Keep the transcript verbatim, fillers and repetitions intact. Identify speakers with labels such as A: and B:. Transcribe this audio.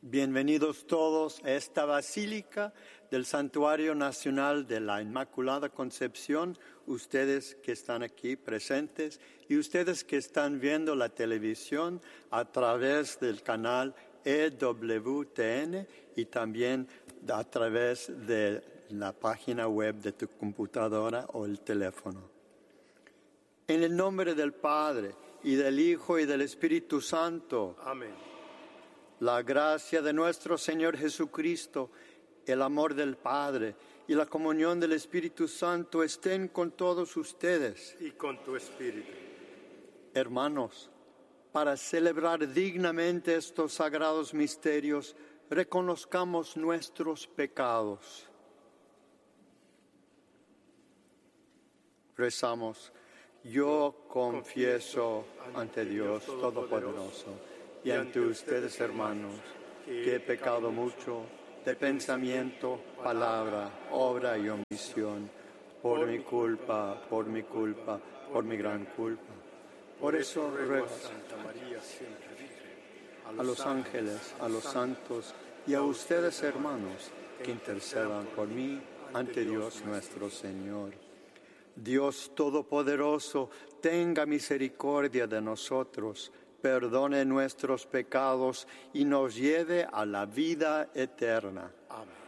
A: Bienvenidos todos a esta Basílica del Santuario Nacional de la Inmaculada Concepción, ustedes que están aquí presentes y ustedes que están viendo la televisión a través del canal E W T N y también a través de la página web de tu computadora o el teléfono. En el nombre del Padre, y del Hijo, y del Espíritu Santo.
B: Amén.
A: La gracia de nuestro Señor Jesucristo, el amor del Padre y la comunión del Espíritu Santo estén con todos ustedes.
B: Y con tu espíritu.
A: Hermanos, para celebrar dignamente estos sagrados misterios, reconozcamos nuestros pecados. Rezamos. Yo confieso ante Dios Todopoderoso y ante ustedes, hermanos, que he pecado mucho de pensamiento, palabra, obra y omisión, por mi culpa, por mi culpa, por mi gran culpa. Por eso ruego a Santa María, siempre Virgen, a los ángeles, a los santos y a ustedes, hermanos, que intercedan por mí ante Dios nuestro Señor. Dios Todopoderoso, tenga misericordia de nosotros, perdone nuestros pecados y nos lleve a la vida eterna.
B: Amén.